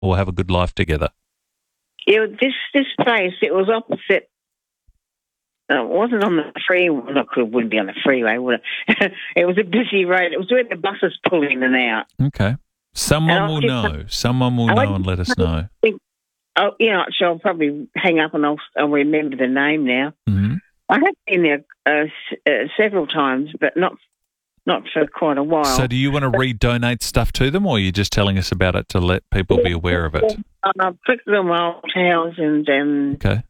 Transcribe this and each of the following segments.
or have a good life together? This place, it was opposite. It wasn't on the freeway. It wouldn't be on the freeway, would it? It was a busy road. It was where the buses pull in and out. Okay. Someone will know. Someone will know and let us know. Oh, so I'll probably hang up and I'll remember the name now. Mm-hmm. I have been there several times, but not for quite a while. So do you want to redonate stuff to them, or are you just telling us about it to let people be aware of it? I've picked them old towels and okay.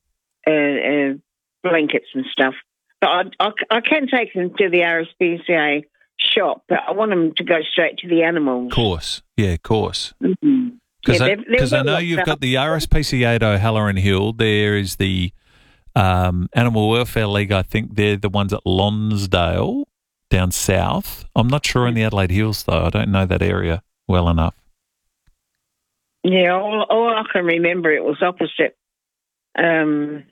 Blankets and stuff. But I can take them to the RSPCA shop, but I want them to go straight to the animals. Of course. Yeah, of course. Mm-hmm. Because I know you've got the RSPCA at O'Halloran Hill. There is the Animal Welfare League. I think they're the ones at Lonsdale down south. I'm not sure in the Adelaide Hills, though. I don't know that area well enough. Yeah, all I can remember, it was opposite a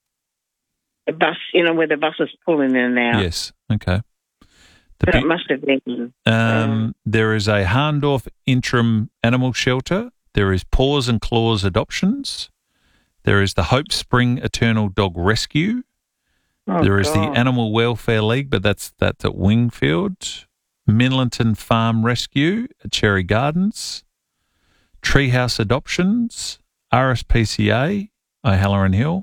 bus, where the buses pull in and out. Yes, okay. That must have been. There is a Harndorf Interim Animal Shelter. There is Paws and Claws Adoptions. There is the Hope Spring Eternal Dog Rescue. There is the Animal Welfare League, but that's at Wingfield. Minlinton Farm Rescue at Cherry Gardens. Treehouse Adoptions. RSPCA, O'Halloran Hill.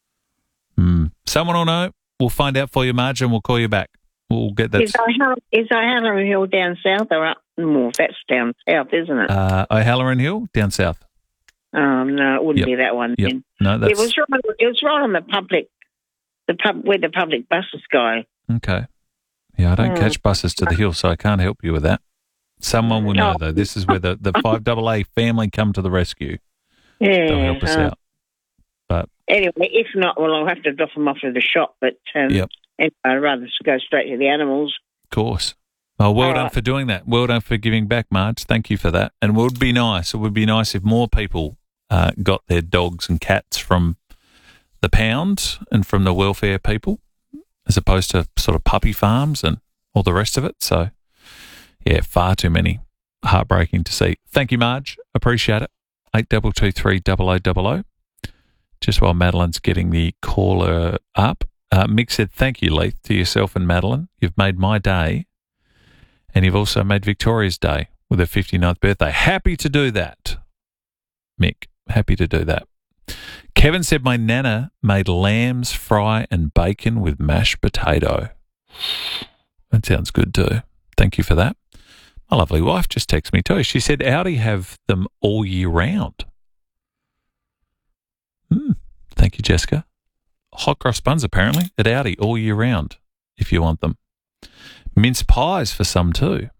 Someone will know. We'll find out for you, Marge, and we'll call you back. We'll get that. Is O'Halloran Hill down south or up north? That's down south, isn't it? O'Halloran Hill, down south. No, it wouldn't be that one. Yep. Then. No, that's... It was right on the public, where the public buses go. Okay. Yeah, I don't catch buses to the hill, so I can't help you with that. Someone will know, though. This is where the 5AA family come to the rescue. Yeah. They'll help us out. But anyway, if not, well, I'll have to drop them off at the shop. But I'd rather go straight to the animals. Of course. Well, well done for doing that. Well done for giving back, Marge. Thank you for that. And it would be nice if more people got their dogs and cats from the pound and from the welfare people, as opposed to sort of puppy farms and all the rest of it. So, yeah, far too many. Heartbreaking to see. Thank you, Marge. Appreciate it. 8223 0000. Just while Madeline's getting the caller up, Mick said, thank you, Leith, to yourself and Madeline. You've made my day, and you've also made Victoria's day with her 59th birthday. Happy to do that, Mick. Happy to do that. Kevin said, my nana made lambs, fry, and bacon with mashed potato. That sounds good too. Thank you for that. My lovely wife just texted me too. She said Audi have them all year round. Thank you, Jessica. Hot cross buns, apparently, at Audi all year round, if you want them. Mince pies for some too.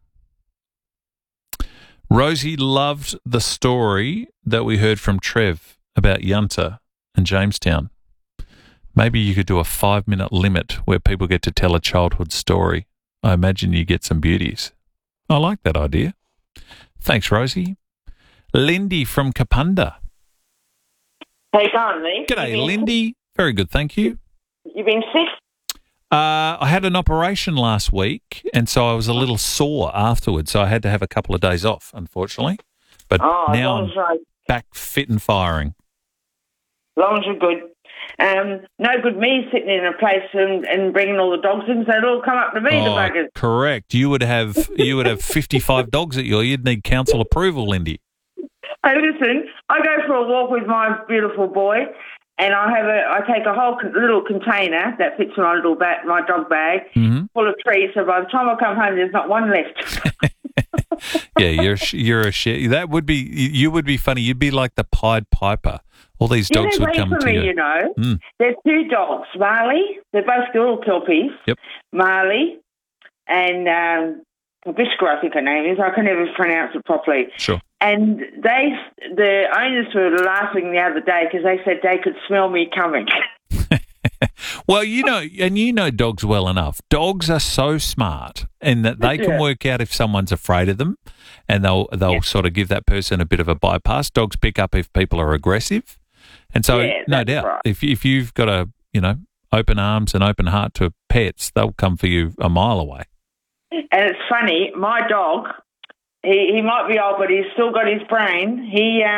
Rosie loved the story that we heard from Trev about Yunta and Jamestown. Maybe you could do a 5-minute limit where people get to tell a childhood story. I imagine you get some beauties. I like that idea. Thanks, Rosie. Lindy from Kapunda. How you going, Lee? G'day, Lindy. Very good, thank you. You been sick? I had an operation last week, and so I was a little sore afterwards, so I had to have a couple of days off, unfortunately. But now I'm back fit and firing. As long as you're good. No good me sitting in a place and bringing all the dogs in, so they'd all come up to me, the buggers. Correct. You would have 55 dogs at you'd need council approval, Lindy. Hey, listen, I go for a walk with my beautiful boy, and I take a whole little container that fits in my dog bag, full of trees. So by the time I come home, there's not one left. Yeah, you're a shit. That would be you would be funny. You'd be like the Pied Piper. All these dogs would come to you. You know, there's 2 dogs, Marley. They're both little kelpies. Yep. Marley and Biscuit, I think her name is. I can never pronounce it properly. Sure. And the owners were laughing the other day because they said they could smell me coming. Well, you know dogs well enough. Dogs are so smart in that they can work out if someone's afraid of them, and they'll sort of give that person a bit of a bypass. Dogs pick up if people are aggressive, and so no doubt if you've got open arms and open heart to pets, they'll come for you a mile away. And it's funny, my dog, he might be old, but he's still got his brain.